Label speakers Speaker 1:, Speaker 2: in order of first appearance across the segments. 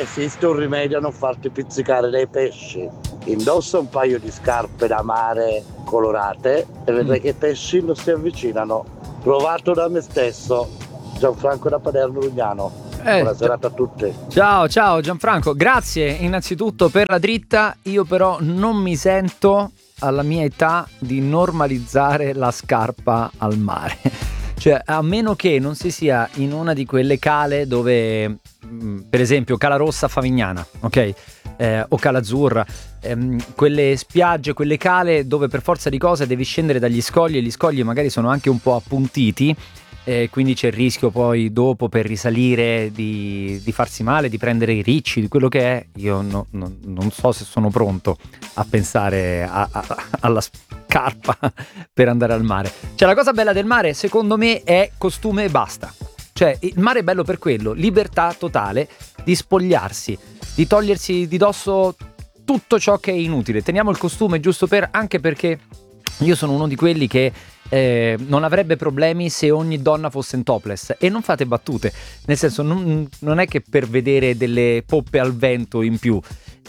Speaker 1: esiste un rimedio a non farti pizzicare dai pesci. Indossa un paio di scarpe da mare colorate e vedrai che i pesci non si avvicinano. Provato da me stesso. Gianfranco da Paderno Lugnano. Buona serata a tutti.
Speaker 2: Ciao Gianfranco, grazie innanzitutto per la dritta. Io però non mi sento alla mia età di normalizzare la scarpa al mare. Cioè, a meno che non si sia in una di quelle cale dove, per esempio, Cala Rossa Favignana, ok? O Cala Azzurra, quelle spiagge, quelle cale dove per forza di cose devi scendere dagli scogli e gli scogli magari sono anche un po' appuntiti. Quindi c'è il rischio poi dopo per risalire di farsi male, di prendere i ricci, di quello che è. Io non so se sono pronto a pensare alla scarpa per andare al mare. Cioè, la cosa bella del mare secondo me è costume e basta. Cioè, il mare è bello per quello, libertà totale di spogliarsi, di togliersi di dosso tutto ciò che è inutile. Teniamo il costume giusto anche perché io sono uno di quelli che non avrebbe problemi se ogni donna fosse in topless. E non fate battute, nel senso non è che per vedere delle poppe al vento in più.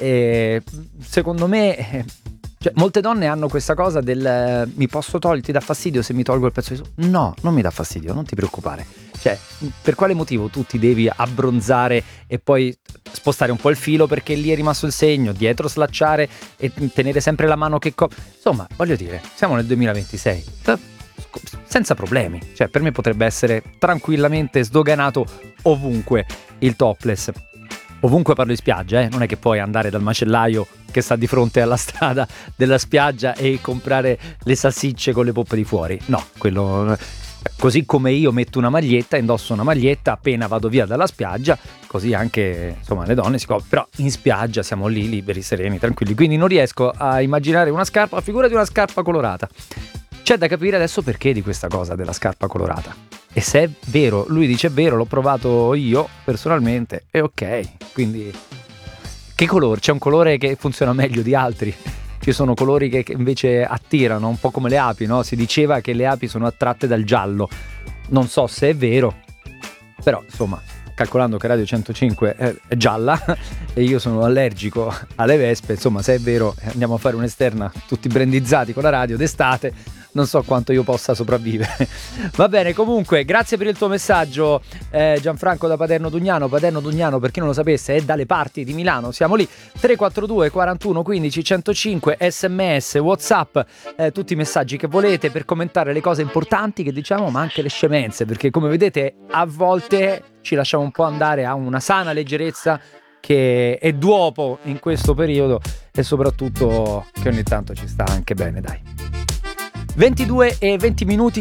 Speaker 2: Secondo me cioè, molte donne hanno questa cosa del mi posso togliere, ti dà fastidio se mi tolgo il pezzo di sopra? No, non mi dà fastidio, non ti preoccupare. Cioè, per quale motivo tu ti devi abbronzare e poi spostare un po' il filo perché lì è rimasto il segno, dietro slacciare e tenere sempre la mano che insomma, voglio dire, siamo nel 2026, senza problemi. Cioè, per me potrebbe essere tranquillamente sdoganato ovunque il topless. Ovunque parlo di spiaggia, non è che puoi andare dal macellaio che sta di fronte alla strada della spiaggia e comprare le salsicce con le poppe di fuori. No, quello... Così come io metto una maglietta, indosso una maglietta appena vado via dalla spiaggia, così anche insomma le donne si coprono. Però in spiaggia siamo lì liberi, sereni, tranquilli. Quindi non riesco a immaginare una scarpa, figurati una scarpa colorata. C'è da capire adesso perché di questa cosa della scarpa colorata. E se è vero, lui dice è vero, l'ho provato io personalmente, è ok. Quindi che colore? C'è un colore che funziona meglio di altri? Ci sono colori che invece attirano, un po' come le api, no? Si diceva che le api sono attratte dal giallo. Non so se è vero, però insomma, calcolando che Radio 105 è gialla e io sono allergico alle vespe, insomma, se è vero andiamo a fare un'esterna tutti brandizzati con la radio d'estate, non so quanto io possa sopravvivere. Va bene, comunque, grazie per il tuo messaggio, Gianfranco da Paderno Dugnano. Paderno Dugnano, per chi non lo sapesse, è dalle parti di Milano. Siamo lì, 342 41 15 105, sms, whatsapp, tutti i messaggi che volete per commentare le cose importanti che diciamo, ma anche le scemenze, perché come vedete a volte ci lasciamo un po' andare a una sana leggerezza che è d'uopo in questo periodo e soprattutto che ogni tanto ci sta anche bene, dai. 22 e 20 minuti.